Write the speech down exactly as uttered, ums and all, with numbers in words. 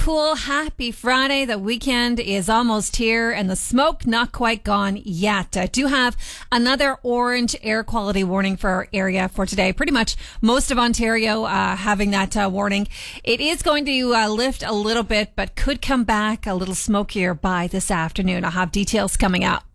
Pool, happy Friday. The weekend is almost here and the smoke not quite gone yet. I do have another orange air quality warning for our area for today. Pretty much most of Ontario uh, having that uh, warning. It is going to uh, lift a little bit, but could come back a little smokier by this afternoon. I'll have details coming up.